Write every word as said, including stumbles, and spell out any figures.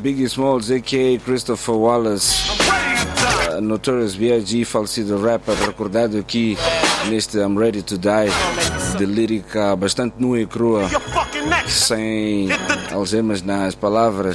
Biggie Smalls, a k a. Christopher Wallace, uh, Notorious B I G, falecido rapper, recordado aqui neste I'm Ready to Die, de lírica bastante nua e crua, sem algemas nas palavras.